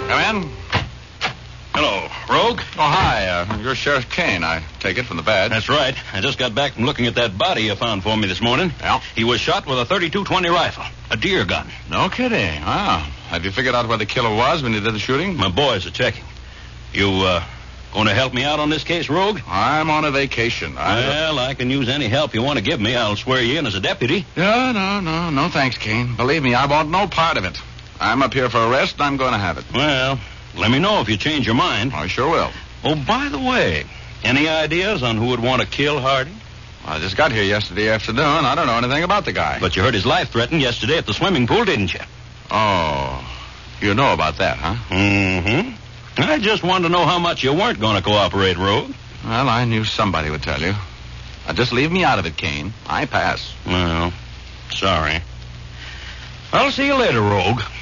Come in. Hello, Rogue. Oh, hi. You're Sheriff Kane, I take it from the badge. That's right. I just got back from looking at that body you found for me this morning. Yeah? He was shot with a .32-20 rifle, a deer gun. No kidding. Wow. Have you figured out where the killer was when you did the shooting? My boys are checking. You, going to help me out on this case, Rogue? I'm on a vacation. Well, I can use any help you want to give me. I'll swear you in as a deputy. No, thanks, Kane. Believe me, I want no part of it. I'm up here for a rest, and I'm going to have it. Well, let me know if you change your mind. I sure will. Oh, by the way, any ideas on who would want to kill Hardy? I just got here yesterday afternoon. I don't know anything about the guy. But you heard his life threatened yesterday at the swimming pool, didn't you? Oh, you know about that, huh? Mm-hmm. I just wanted to know how much you weren't going to cooperate, Rogue. Well, I knew somebody would tell you. Just leave me out of it, Kane. I pass. Well, sorry. I'll see you later, Rogue.